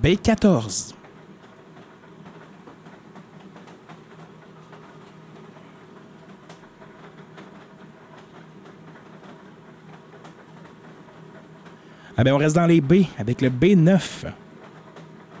B14. Ah ben, on reste dans les B avec le B9.